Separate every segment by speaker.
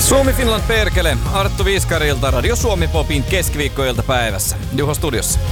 Speaker 1: Suomi Finland perkele, Arttu Viiskarilta Radio Suomi Popin keskiviikkoiltapäivässä. Juho studiossa.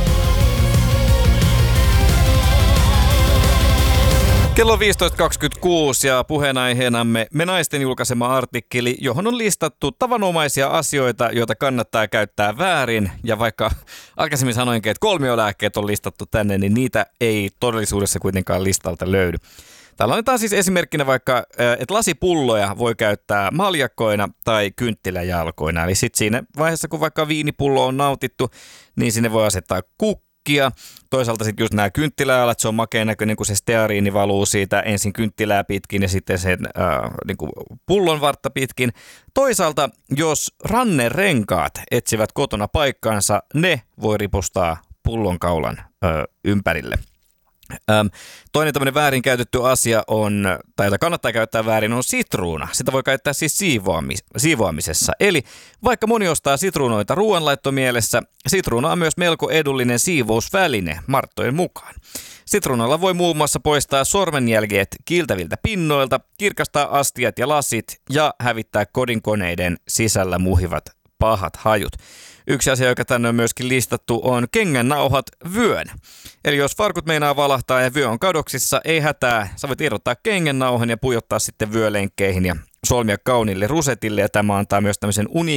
Speaker 1: Kello 15.26 ja puheenaiheenamme me naisten julkaisema artikkeli, johon on listattu tavanomaisia asioita, joita kannattaa käyttää väärin. Ja vaikka aikaisemmin sanoinkin, että kolmiolääkkeet on listattu tänne, niin niitä ei todellisuudessa kuitenkaan listalta löydy. Täällä annetaan siis esimerkkinä vaikka, että lasipulloja voi käyttää maljakkoina tai kynttiläjalkoina. Eli sitten siinä vaiheessa, kun vaikka viinipullo on nautittu, niin sinne voi asettaa kukkia. Toisaalta sitten just nämä kynttiläalat, se on makeen näköinen, kun se steariini valuu siitä ensin kynttilää pitkin ja sitten sen niin pullon vartta pitkin. Toisaalta, jos rannerenkaat etsivät kotona paikkaansa, ne voi ripustaa pullonkaulan ympärille. Toinen tämmöinen väärin käytetty asia on, tai jota kannattaa käyttää väärin, on sitruuna. Sitä voi käyttää siis siivoamisessa. Eli vaikka moni ostaa sitruunoita ruoanlaittomielessä, sitruuna on myös melko edullinen siivousväline Marttojen mukaan. Sitruunalla voi muun muassa poistaa sormenjäljet kiiltäviltä pinnoilta, kirkastaa astiat ja lasit ja hävittää kodinkoneiden sisällä muhivat pahat hajut. Yksi asia, joka tänne on myöskin listattu, on kengännauhat vyön. Eli jos farkut meinaa valahtaa ja vyö on kadoksissa, ei hätää. Sä voit irrottaa kengännauhan ja pujottaa sitten vyölenkkeihin ja solmia kauniille rusetille. Ja tämä antaa myös tämmöisen